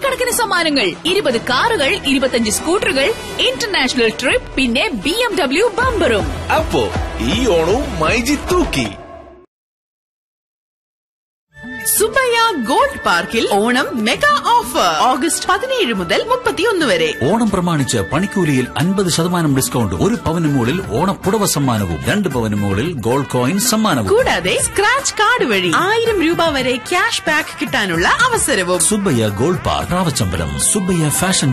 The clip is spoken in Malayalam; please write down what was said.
കോടിക്കണക്കിന് സമ്മാനങ്ങൾ, 20 കാറുകൾ, 25 സ്കൂട്ടറുകൾ, ഇന്റർനാഷണൽ ട്രിപ്പ്, പിന്നെ BMW ബമ്പറും. അപ്പോ ഈ ഓണവും മൈജി തൂക്കി. സുബയ്യ ഗോൾഡ് പാർക്കിൽ ഓണം മെഗാ ഓഫർ ഓഗസ്റ്റ് 17 മുതൽ 31 വരെ. ഓണം പ്രമാണിച്ച് പണിക്കൂലിയിൽ 50% ഡിസ്കൗണ്ട്, 1 പവന് മുകളിൽ ഓണപ്പുടവ സമ്മാനവും, 2 പവന് മുകളിൽ ഗോൾഡ് കോയിൻ സമ്മാനവും, കൂടാതെ സ്ക്രാച്ച് കാർഡ് വഴി 1000 രൂപ വരെ ക്യാഷ് ബാക്ക് കിട്ടാനുള്ള അവസരവും. Subbaiah gold park, റാവച്ചമ്പലം. Subbaiah fashion